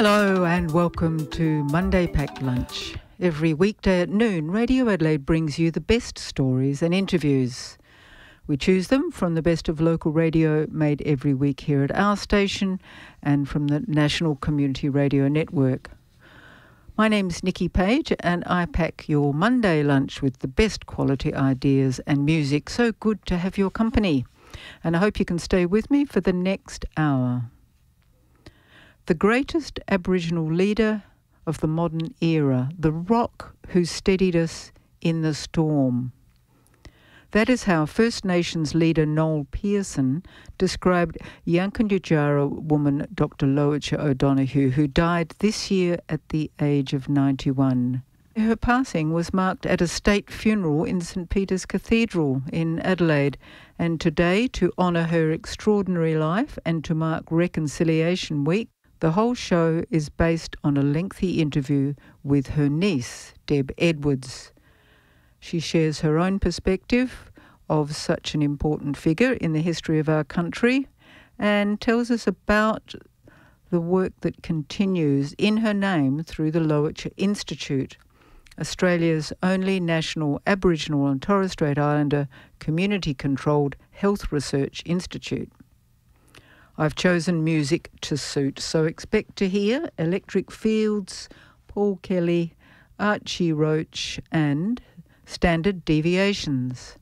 Hello and welcome to Monday Packed Lunch. Every weekday at noon, Radio Adelaide brings you the best stories and interviews. We choose them from the best of local radio made every week here at our station and from the National Community Radio Network. My name's Nikki Page and I pack your Monday lunch with the best quality ideas and music. So good to have your company. And I hope you can stay with me for the next hour. The greatest Aboriginal leader of the modern era, the rock who steadied us in the storm. That is how First Nations leader Noel Pearson described Yankunytjatjara woman Dr. Lowitja O'Donoghue, who died this year at the age of 91. Her passing was marked at a state funeral in St Peter's Cathedral in Adelaide, and today, to honour her extraordinary life and to mark Reconciliation Week, the whole show is based on a lengthy interview with her niece, Deb Edwards. She shares her own perspective of such an important figure in the history of our country and tells us about the work that continues in her name through the Lowitja Institute, Australia's only national Aboriginal and Torres Strait Islander community-controlled health research institute. I've chosen music to suit, so expect to hear Electric Fields, Paul Kelly, Archie Roach and Standard Deviations.